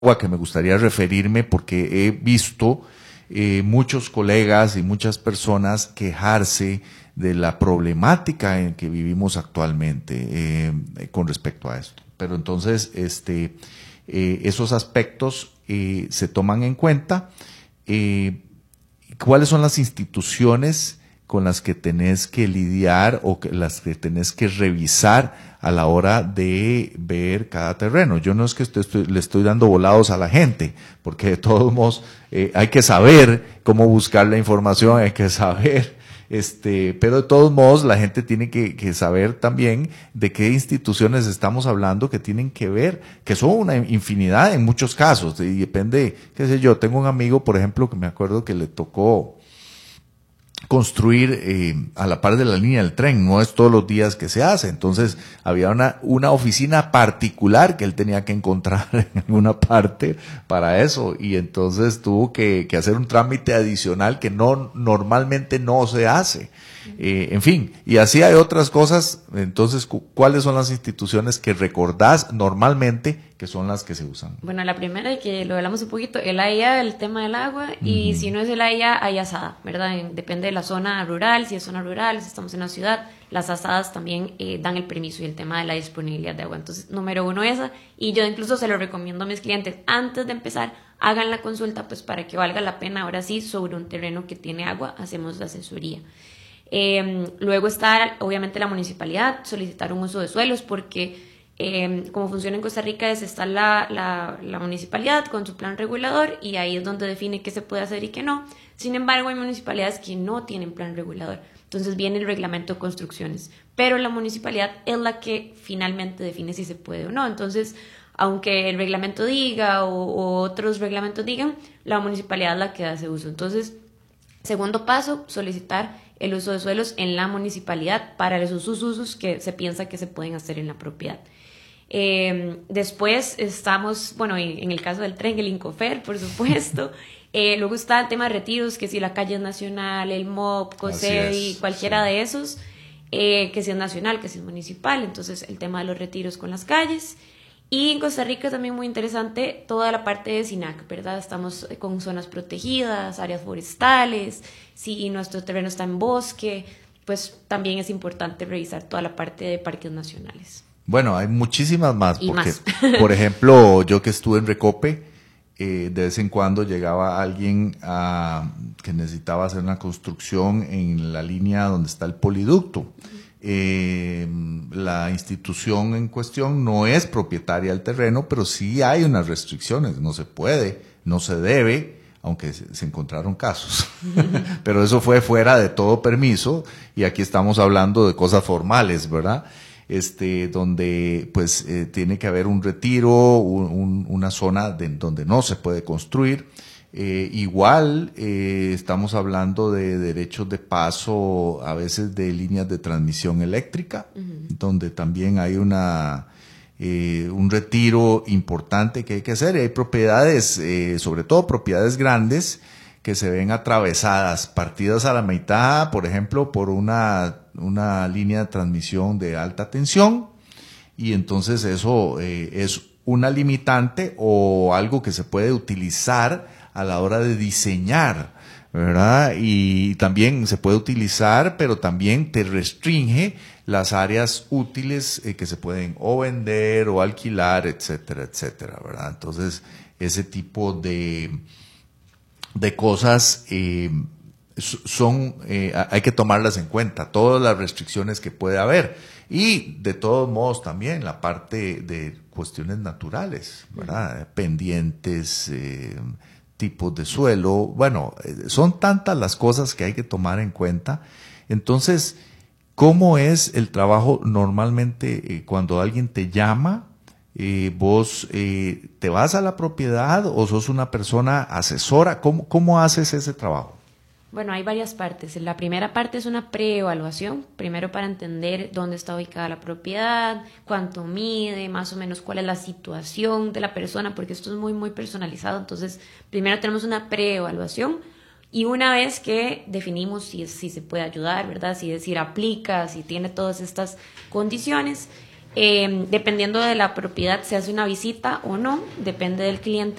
que me gustaría referirme porque he visto muchos colegas y muchas personas quejarse de la problemática en que vivimos actualmente con respecto a esto. Pero entonces esos aspectos se toman en cuenta. ¿Cuáles son las instituciones con las que tenés que lidiar o las que tenés que revisar a la hora de ver cada terreno? Yo no es que le estoy dando volados a la gente, porque de todos modos hay que saber cómo buscar la información, hay que saber, pero de todos modos la gente tiene que saber también de qué instituciones estamos hablando que tienen que ver, que son una infinidad en muchos casos, y depende, qué sé yo, tengo un amigo, por ejemplo, que me acuerdo que le tocó construir a la par de la línea del tren, no es todos los días que se hace, entonces había una oficina particular que él tenía que encontrar en alguna parte para eso, y entonces tuvo que hacer un trámite adicional que normalmente no se hace. En fin, y así hay otras cosas. Entonces, ¿cuáles son las instituciones que recordás normalmente que son las que se usan? Bueno, la primera, y que lo hablamos un poquito, el AIA, el tema del agua, y si no es el AIA, hay asada, ¿verdad? Depende de la zona rural, si es zona rural, si estamos en la ciudad, las asadas también dan el permiso y el tema de la disponibilidad de agua. Entonces, número uno esa, y yo incluso se lo recomiendo a mis clientes, antes de empezar, hagan la consulta, pues para que valga la pena, ahora sí, sobre un terreno que tiene agua, hacemos la asesoría. Luego está obviamente la municipalidad, solicitar un uso de suelos porque como funciona en Costa Rica está la municipalidad con su plan regulador y ahí es donde define qué se puede hacer y qué no. Sin embargo, hay municipalidades que no tienen plan regulador, entonces viene el reglamento de construcciones, pero la municipalidad es la que finalmente define si se puede o no. Entonces, aunque el reglamento diga o otros reglamentos digan, la municipalidad es la que hace uso. Entonces, segundo paso, solicitar el uso de suelos en la municipalidad para esos usos que se piensa que se pueden hacer en la propiedad. Después estamos, bueno, en el caso del tren, el Incofer, por supuesto. Luego está el tema de retiros, que si la calle es nacional, el MOP, COSEBI, cualquiera de esos, que si es nacional, que si es municipal, entonces el tema de los retiros con las calles. Y en Costa Rica también muy interesante toda la parte de SINAC, ¿verdad? Estamos con zonas protegidas, áreas forestales, si nuestro terreno está en bosque, pues también es importante revisar toda la parte de parques nacionales. Bueno, hay muchísimas más, y porque, más. Por ejemplo, yo que estuve en Recope, de vez en cuando llegaba alguien que necesitaba hacer una construcción en la línea donde está el poliducto. La institución en cuestión no es propietaria del terreno, pero sí hay unas restricciones, no se puede, no se debe, aunque se encontraron casos, pero eso fue fuera de todo permiso, y aquí estamos hablando de cosas formales, ¿verdad? Donde pues tiene que haber un retiro, una zona donde no se puede construir. Igual estamos hablando de derechos de paso, a veces de líneas de transmisión eléctrica, donde también hay un retiro importante que hay que hacer. Y hay propiedades, sobre todo propiedades grandes, que se ven atravesadas, partidas a la mitad, por ejemplo, por una línea de transmisión de alta tensión, y entonces eso es una limitante o algo que se puede utilizar a la hora de diseñar, ¿verdad? Y también se puede utilizar, pero también te restringe las áreas útiles que se pueden o vender o alquilar, etcétera, etcétera, ¿verdad? Entonces, ese tipo de cosas hay que tomarlas en cuenta, todas las restricciones que puede haber. Y de todos modos también la parte de cuestiones naturales, ¿verdad? Pendientes, tipos de suelo, bueno, son tantas las cosas que hay que tomar en cuenta. Entonces, ¿cómo es el trabajo normalmente cuando alguien te llama? ¿Vos te vas a la propiedad o sos una persona asesora? ¿Cómo haces ese trabajo? Bueno, hay varias partes. La primera parte es una preevaluación, primero para entender dónde está ubicada la propiedad, cuánto mide, más o menos cuál es la situación de la persona, porque esto es muy, muy personalizado. Entonces, primero tenemos una preevaluación y una vez que definimos si se puede ayudar, ¿verdad? Si es decir, aplica, si tiene todas estas condiciones, Dependiendo de la propiedad se hace una visita o no, depende del cliente